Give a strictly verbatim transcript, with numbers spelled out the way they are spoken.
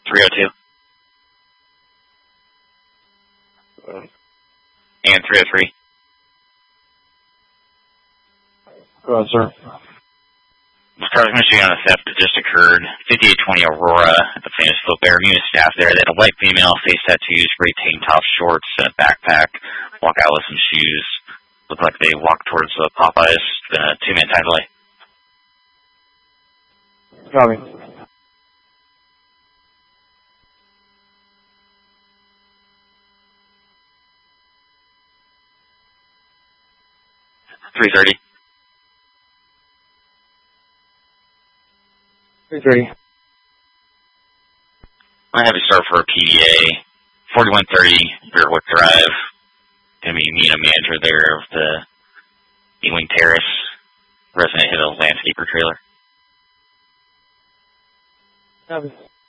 three oh two. Uh, And three oh three. go ahead, sir. The car's mission on a theft that just occurred. fifty-eight twenty Aurora at the famous Flip Air. Unit staff there. They had a white female, face tattoos, gray tank top, shorts, and a backpack. Walk out with some shoes. Look like they walked towards uh, Popeyes. Uh, two-man time delay. Copy. three thirty. three thirty. I have you start for a P D A. forty-one thirty, Bearwood Drive. Gonna be meeting a manager there of the Ewing Terrace. Resident hit a landscaper trailer. Copy.